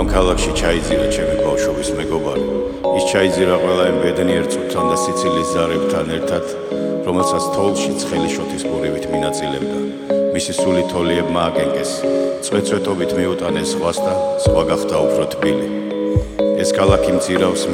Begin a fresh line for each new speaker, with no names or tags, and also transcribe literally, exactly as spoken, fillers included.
ამ ქალაქში ჩაიძირა ჩემი ბავშვობის მეგობარი. ის ჩაიძირა ყველა იმ ბედნიერ წუთთან და სიცილის ზარებთან ერთად, რომელსაც თოვლში ცხელი შოთის ბურივით მინაწილებდა. მისი სული თოლიებმა აკენკეს, წვეწვეტობით მიუტანეს ზღვას და ზღვა გახდა უფრო თბილი. ეს ქალაქი მძირავს